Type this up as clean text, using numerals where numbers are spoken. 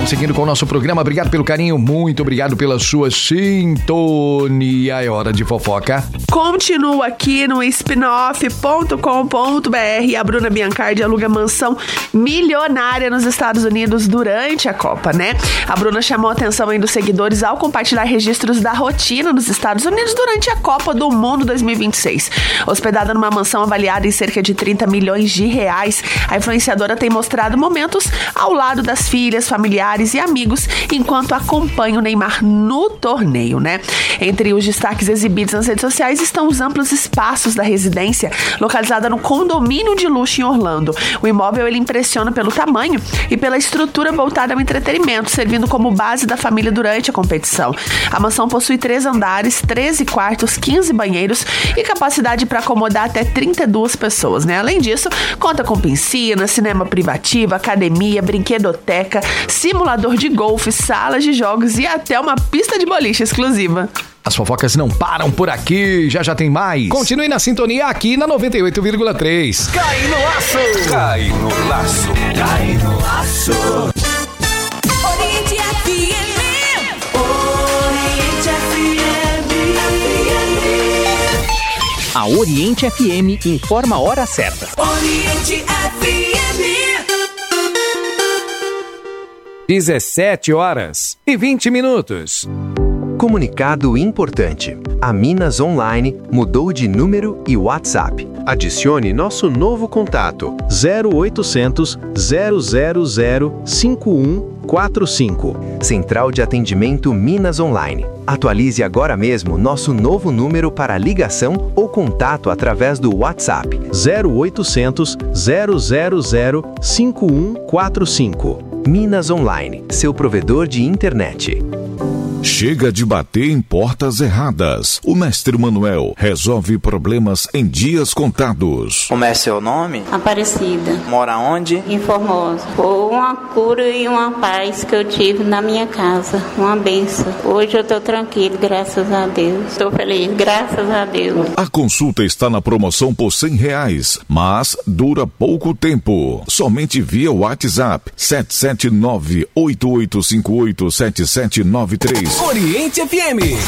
Seguindo com o nosso programa, obrigado pelo carinho, muito obrigado pela sua sintonia. É hora de fofoca. Continua aqui no spinoff.com.br. A Bruna Biancardi aluga mansão milionária nos Estados Unidos durante a Copa, né? A Bruna chamou a atenção aí dos seguidores ao compartilhar registros da rotina nos Estados Unidos durante a Copa do Mundo 2026. Hospedada numa mansão avaliada em cerca de 30 milhões de reais, a influenciadora tem mostrado momentos ao lado das filhas, familiares e amigos enquanto acompanha o Neymar no torneio, né? Entre os destaques exibidos nas redes sociais estão os amplos espaços da residência, localizada no condomínio de luxo em Orlando. O imóvel ele impressiona pelo tamanho e pela estrutura voltada ao entretenimento, servindo como base da família durante a competição. A mansão possui 3 andares, 13 quartos, 15 banheiros e capacidade para acomodar até 32 pessoas, né? Além disso, conta com piscina, cinema privativo, academia, brinquedoteca, simulador de golfe, salas de jogos e até uma pista de boliche exclusiva. As fofocas não param por aqui, já tem mais. Continue na sintonia aqui na 98,3. Cai no laço! Cai no laço! Cai no laço! Oriente FM! Oriente FM! A Oriente FM informa a hora certa. Oriente FM! 17h20. Comunicado importante. A Minas Online mudou de número e WhatsApp. Adicione nosso novo contato 0800 000 5145. Central de Atendimento Minas Online. Atualize agora mesmo nosso novo número para ligação ou contato através do WhatsApp 0800 000 5145. Minas Online, seu provedor de internet. Chega de bater em portas erradas. O mestre Manuel resolve problemas em dias contados. Como é seu nome? Aparecida. Mora onde? Em Formosa. Foi uma cura e uma paz que eu tive na minha casa. Uma bênção. Hoje eu estou tranquilo, graças a Deus. Estou feliz, graças a Deus. A consulta está na promoção por R$100, mas dura pouco tempo. Somente via WhatsApp 779-8858-7793. Oriente FM.